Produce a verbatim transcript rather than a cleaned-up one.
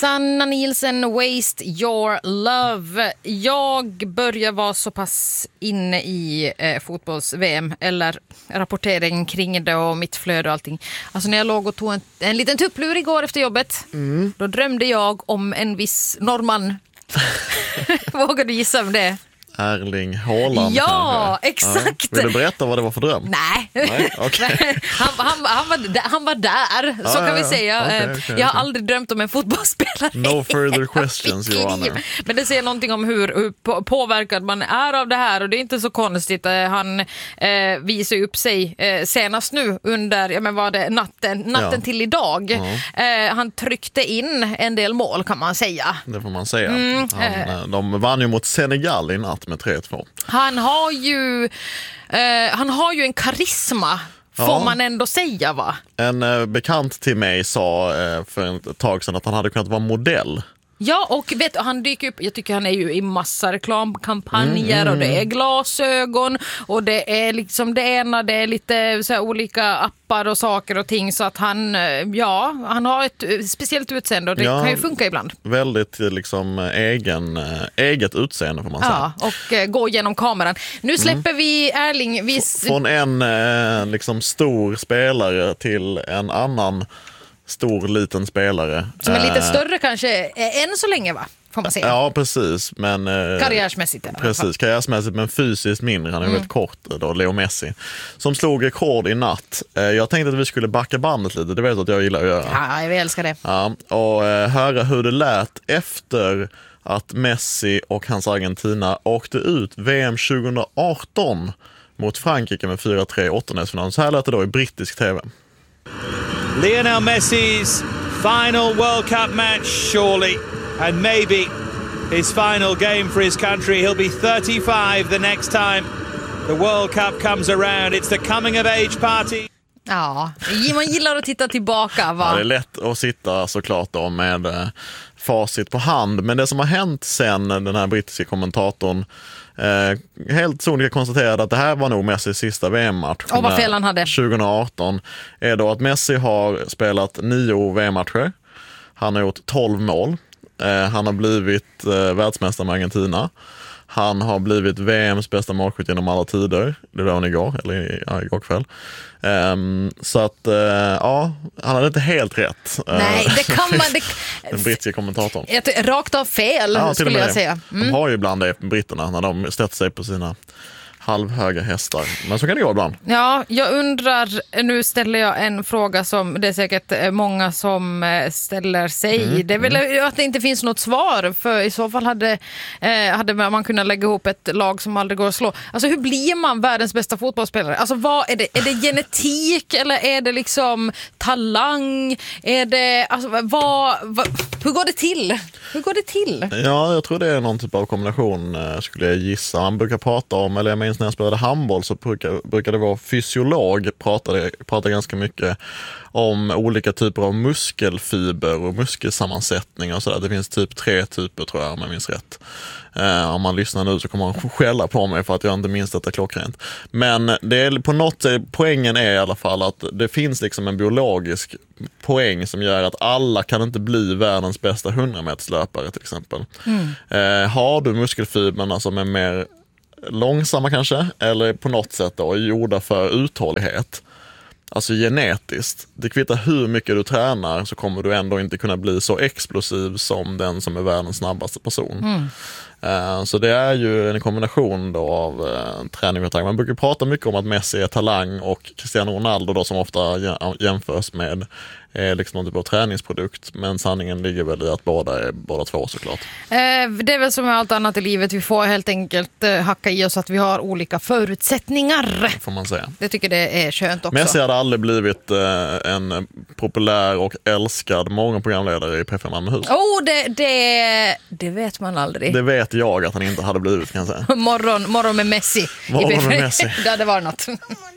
Sanna Nielsen, Waste Your Love. Jag börjar vara så pass inne i eh, fotbolls-V M eller rapporteringen kring det och mitt flöde och allting. Alltså när jag låg och tog en, en liten tupplur igår efter jobbet, mm. då drömde jag om en viss norrman. Vågar du gissa om det? Erling Haaland. Ja, exakt. Ja. Vill du berätta vad det var för dröm? Nej, Nej? Okay. han, han, han, var där, han var där, så ah, kan vi ja. säga. Okay, okay, jag har okay. aldrig drömt om en fotbollsspelare. No further questions, Johanna. Men det säger någonting om hur, hur påverkad man är av det här, och det är inte så konstigt. Han eh, visar upp sig eh, senast nu under ja, men var det, natten, natten ja. till idag. Ja. Eh, han tryckte in en del mål, kan man säga. Det får man säga. Mm, han, eh. De vann ju mot Senegal i natt med tre två. Han har ju eh, han har ju en karisma, får ja. man ändå säga, va? En eh, bekant till mig sa eh, för ett tag sedan att han hade kunnat vara modell. Ja, och vet, han dyker upp, jag tycker han är ju i massa reklamkampanjer mm, mm. och det är glasögon och det är liksom det ena, det är lite så här olika appar och saker och ting, så att han, ja, han har ett speciellt utseende och det ja, kan ju funka ibland. Väldigt liksom egen, eget utseende får man säga. Ja, och eh, gå genom kameran. Nu släpper mm. vi Erling. Vi... Från en eh, liksom stor spelare till en annan stor liten spelare. Som är lite större kanske än så länge, va? Får man säga. Ja, precis. Men, karriärsmässigt. Precis, karriärsmässigt, men fysiskt mindre. Han är mm. väldigt kort då, Leo Messi. Som slog rekord i natt. Jag tänkte att vi skulle backa bandet lite. Det vet att jag gillar att göra. Ja, jag älskar det. Ja, och höra hur det lät efter att Messi och hans Argentina åkte ut V M tjugo arton mot Frankrike med fyra tre i åttondelsfinalen. Så här lät det då i brittisk tv. Lionel Messi's final World Cup match, surely, and maybe his final game for his country. He'll be thirty-five the next time the World Cup comes around. It's the coming of age party. Ja, man gillar att titta tillbaka, va? Ja, det är lätt att sitta såklart då med eh, facit på hand. Men det som har hänt sen den här brittiska kommentatorn Eh, helt sonika konstaterade att det här var nog Messis sista V M-match. Och vad fel han hade. tjugo arton är då att Messi har spelat nio V M-matcher. Han har gjort tolv mål. Eh, han har blivit eh, världsmästare med Argentina. Han har blivit V M:s bästa målskytt genom alla tider. Det var han igår, eller ja, igår kväll. Um, så att, uh, ja, han hade inte helt rätt. Nej, det kan man... Det... Den brittiska kommentatorn. Ett, rakt av fel, ja, skulle jag säga. Mm. De har ju ibland det, britterna, när de sätter sig på sina halvhöga hästar. Men så kan det gå ibland. Ja, jag undrar, nu ställer jag en fråga som det är säkert många som ställer sig. Mm. Det är väl mm. att det inte finns något svar, för i så fall hade, eh, hade man kunnat lägga ihop ett lag som aldrig går att slå. Alltså hur blir man världens bästa fotbollsspelare? Alltså vad är det? Är det genetik eller är det liksom talang? Är det, alltså vad, vad hur går det till? Hur går det till? Ja, jag tror det är någon typ av kombination, skulle jag gissa. Man brukar prata om, eller jag minns när jag spelade handboll så brukar, brukar det vara fysiolog pratade, pratade ganska mycket om olika typer av muskelfiber och muskelsammansättning och sådär. Det finns typ tre typer, tror jag, om jag minns rätt. Eh, om man lyssnar nu så kommer man skälla på mig för att jag inte minns detta klockrent. Men det är på något sätt, poängen är i alla fall att det finns liksom en biologisk poäng som gör att alla kan inte bli världens bästa hundrameterslöpare till exempel. Mm. Eh, har du muskelfiberna som är mer långsamma kanske, eller på något sätt då gjorda för uthållighet, alltså genetiskt, det kvittar hur mycket du tränar så kommer du ändå inte kunna bli så explosiv som den som är världens snabbaste person. Mm. Uh, så det är ju en kombination då av uh, träning och talang. Man brukar prata mycket om att Messi är talang och Cristiano Ronaldo då, som ofta jämförs med är liksom någon typ av träningsprodukt, men sanningen ligger väl i att båda är båda två såklart. Eh, det är väl som med allt annat i livet, vi får helt enkelt eh, hacka i oss att vi har olika förutsättningar. Får man säga. Det tycker det är skönt också. Messi hade aldrig blivit eh, en populär och älskad morgonprogramledare i P fem Malmöhus. Oh, det, det, det vet man aldrig. Det vet jag att han inte hade blivit, kan jag säga. morgon, morgon med Messi. Morgon med Messi. Det hade varit något.